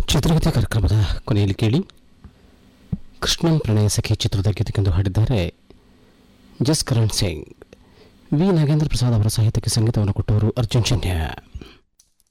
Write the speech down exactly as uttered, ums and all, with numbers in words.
ಚಿತ್ರಗೀತೆ ಕಾರ್ಯಕ್ರಮದ ಕೊನೆಯಲ್ಲಿ ಕೇಳಿ ಕೃಷ್ಣಂ ಪ್ರಣಯ ಸಖಿ ಚಿತ್ರದ ಗೀತೆಗೆಂದು ಹಾಡಿದ್ದಾರೆ ಜಸ್ಕರಣ್ ಸಿಂಗ್. ವಿ ನಾಗೇಂದ್ರ ಪ್ರಸಾದ್ ಅವರ ಸಾಹಿತ್ಯಕ್ಕೆ ಸಂಗೀತವನ್ನು ಕೊಟ್ಟವರು ಅರ್ಜುನ್ ಜನ್ಯ.